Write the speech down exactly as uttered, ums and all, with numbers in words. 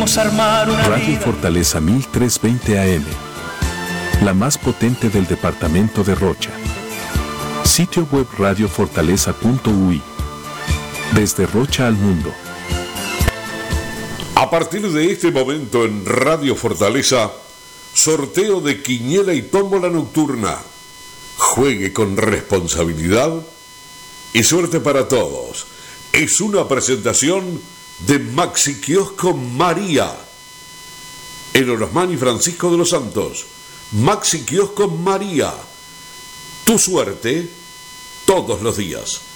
Podemos armar una Radio vida. Fortaleza mil trescientos veinte A M, la más potente del departamento de Rocha. Sitio web radio fortaleza punto u i. Desde Rocha al mundo. A partir de este momento en Radio Fortaleza, sorteo de quiniela y tómbola nocturna. Juegue con responsabilidad y suerte para todos. Es una presentación de Maxi Kiosco María, en Orosmán y Francisco de los Santos. Maxi Kiosco María, tu suerte todos los días.